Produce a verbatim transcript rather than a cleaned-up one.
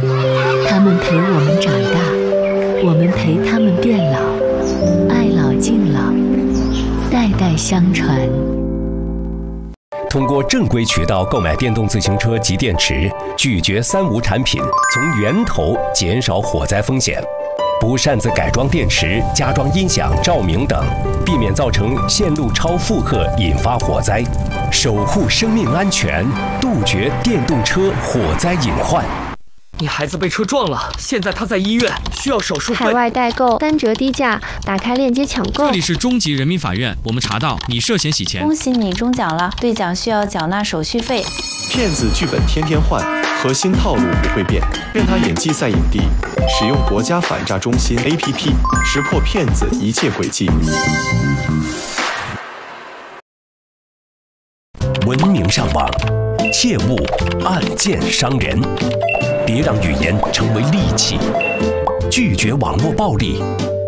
他们陪我们长大，我们陪他们变老，爱老敬老，代代相传。 通过正规渠道购买电动自行车及电池，拒绝三无产品，从源头减少火灾风险。不擅自改装电池、加装音响、照明等，避免造成线路超负荷引发火灾，守护生命安全，杜绝电动车火灾隐患。 你孩子被车撞了，现在他在医院，需要手术费。 海外代购单折低价，打开链接抢购。 这里是中级人民法院，我们查到你涉嫌洗钱。 恭喜你中奖了，兑奖需要缴纳手续费。 骗子剧本天天换，核心套路不会变，任他演技赛影帝。使用国家反诈中心 A P P， 识破骗子一切诡计。 文明上网，切勿暗箭伤人。别让语言成为利器，拒绝网络暴力，